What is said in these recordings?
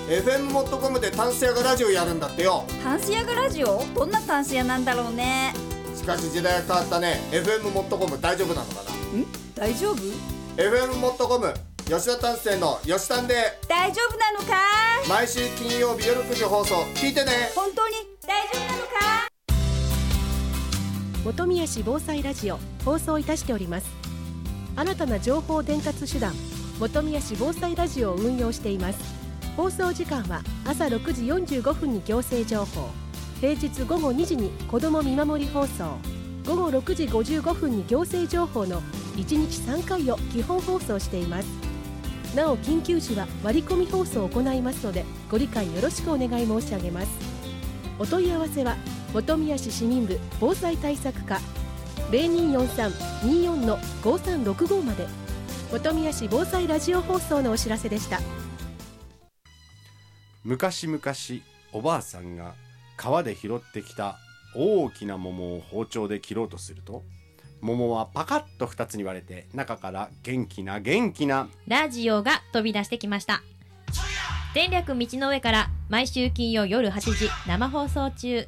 FM モットコムでタンス屋がラジオやるんだってよ。 タンス屋がラジオ？どんなタンス屋なんだろうね。 しかし時代が変わったね。 FM モットコム大丈夫なのかな。 大丈夫？ FM モットコム吉田丹生の吉丹で大丈夫なのか？ 毎週金曜日夜9時放送、聞いてね。 本当に大丈夫なのか？ 本宮市防災ラジオ放送いたしております。新たな情報伝達手段本宮市防災ラジオを運用しています。放送時間は朝6時45分に行政情報、平日午後2時に子ども見守り放送、午後6時55分に行政情報の1日3回を基本放送しています。なお緊急時は割り込み放送を行いますのでご理解よろしくお願い申し上げます。お問い合わせは本宮市市民部防災対策課 0243-24-5365 まで。本宮市防災ラジオ放送のお知らせでした。 昔々おばあさんが川で拾ってきた大きな桃を包丁で切ろうとすると、桃はパカッと2つに割れて中から元気なラジオが飛び出してきました。全略道の上から毎週金曜夜8時生放送中。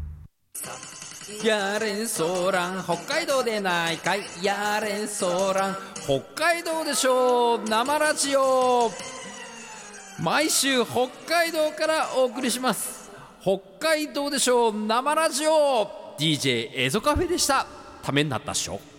やれんそらん北海道でないかい、やれんそらん北海道でしょう、生ラジオ毎週北海道からお送りします。北海道でしょう生ラジオ DJ エゾカフェでした。ためになったっしょ。